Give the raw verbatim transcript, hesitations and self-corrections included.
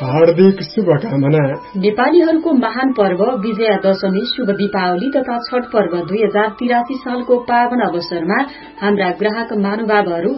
हार्दिक शुभकामना। नेपालीहरूको महान पर्व विजया दशमी, शुभ दीपावली तथा छठ पर्व दुई हजार तिरासी सालको पावन अवसरमा हाम्रा ग्राहक महानुभावहरू